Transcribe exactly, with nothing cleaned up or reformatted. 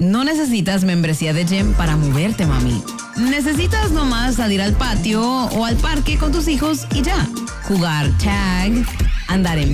No necesitas membresía de gym para moverte, mami. Necesitas nomás salir al patio o al parque con tus hijos y ya. Jugar tag, andar en